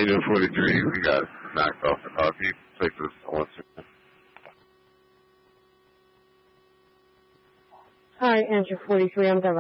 Agent 43, we got knocked off the call. Can you take this one second? Hi, Agent 43, I'm Deborah.